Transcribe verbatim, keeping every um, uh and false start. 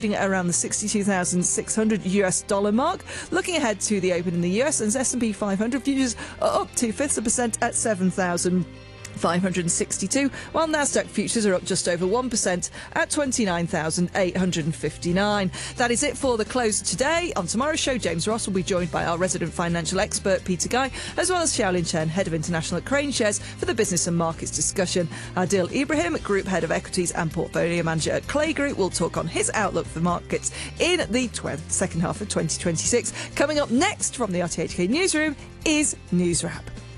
at around the sixty-two thousand six hundred U S dollar mark. Looking ahead to the open in the U S, and S and P five hundred futures are up two-fifths of a percent at seven thousand five hundred sixty-two, while Nasdaq futures are up just over one percent at twenty-nine thousand eight hundred fifty-nine. That is it for the close today. On tomorrow's show, James Ross will be joined by our resident financial expert, Peter Guy, as well as Xiaolin Chen, Head of International at Crane Shares, for the business and markets discussion. Adil Ibrahim, Group Head of Equities and Portfolio Manager at Clay Group, will talk on his outlook for markets in the tw- second half of twenty twenty-six. Coming up next from the R T H K Newsroom is News Wrap.